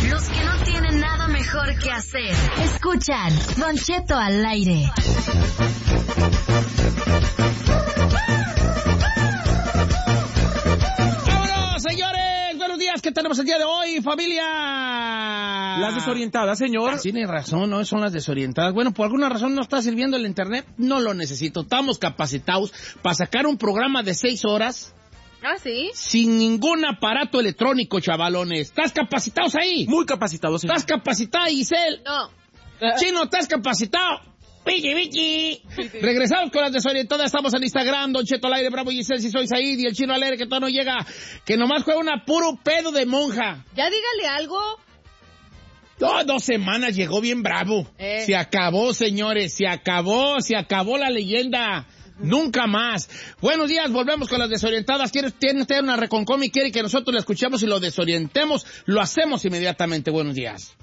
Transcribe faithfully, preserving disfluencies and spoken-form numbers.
Los que no tienen nada mejor que hacer. Escuchan Don Cheto al aire. ¡Vámonos, señores! Buenos días, ¿qué tenemos el día de hoy, familia? Las desorientadas, señor. Tiene razón, ¿no? Son las desorientadas. Bueno, por alguna razón no está sirviendo el internet. No lo necesito. Estamos capacitados para sacar un programa de seis horas. ¿Ah, sí? Sin ningún aparato electrónico, chavalones. ¿Estás capacitados ahí? Muy capacitados, señor. ¿Estás capacitada, Giselle? No. Chino, ¿estás capacitado? ¡Vicky, Vicky! Regresamos con las desorientadas. Estamos en Instagram, Don Cheto al aire, Bravo Giselle, si soy Said, y el Chino al aire que todo no llega, que nomás juega una puro pedo de monja. Ya dígale algo. Oh, dos semanas llegó bien bravo. Eh. Se acabó, señores, se acabó, se acabó la leyenda. Nunca más. Buenos días, volvemos con las desorientadas. ¿Quiere tener una reconcom y quiere que nosotros la escuchemos y lo desorientemos? Lo hacemos inmediatamente. Buenos días.